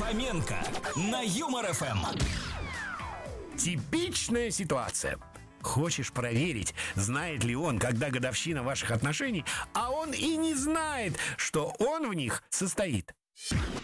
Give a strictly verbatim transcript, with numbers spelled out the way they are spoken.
Хоменко на Юмор эф эм. Типичная ситуация. Хочешь проверить, знает ли он, когда годовщина ваших отношений, а он и не знает, что он в них состоит.